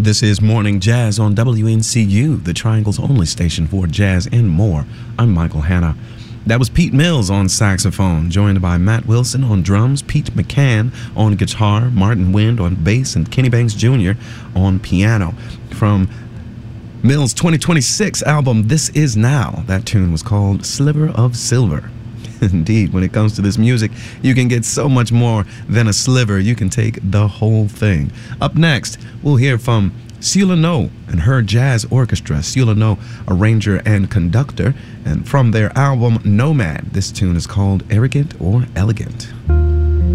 This is Morning Jazz on WNCU, the Triangle's only station for jazz and more. I'm Michael Hanna. That was Pete Mills on saxophone, joined by Matt Wilson on drums, Pete McCann on guitar, Martin Wind on bass, and Kenny Banks Jr. on piano. From Mills' 2026 album, This Is Now, that tune was called Sliver of Silver. Indeed, when it comes to this music, you can get so much more than a sliver. You can take the whole thing. Up next, we'll hear from Sheila No and her jazz orchestra. Sheila No, arranger and conductor. And from their album Nomad, this tune is called Arrogant or Elegant.